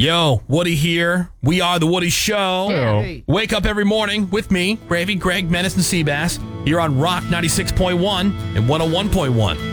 Yo, Woody here. We are The Woody Show. Hey. Wake up every morning with me, Gravy, Greg, Menace, and Seabass. Here on Rock 96.1 and 101.1.